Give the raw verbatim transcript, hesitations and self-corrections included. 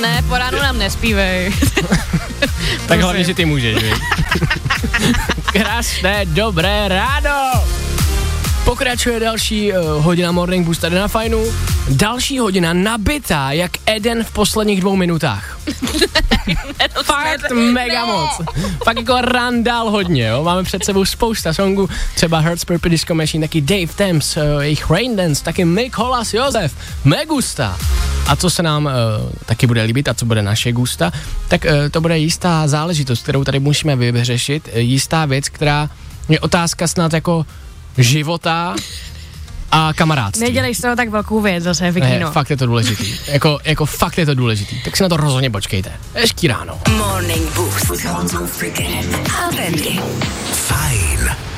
Ne, po ránu nám nespívej. Tak hlavně, že ty můžeš, víš. Krásné, dobré ráno. Pokračuje další uh, hodina Morning Boost tady na Fajnu. Další hodina nabitá, jak Eden v posledních dvou minutách. Fakt mega moc. Fakt jako randál hodně, jo. Máme před sebou spousta songů, třeba Hearts Purple Disco Machine, taky Dave Thames, uh, jejich Rain Dance, taky Mikolas Josef, Megusta. A co se nám uh, taky bude líbit a co bude naše gusta, tak uh, to bude jistá záležitost, kterou tady musíme vyřešit, jistá věc, která je otázka snad jako života a kamarádství. Nedělej z toho tak velkou věc zase, Vikino. Ne, fakt je to důležitý. Jako, jako fakt je to důležitý. Tak si na to rozhodně počkejte. Hezký ráno. Morning Boost. Fajn.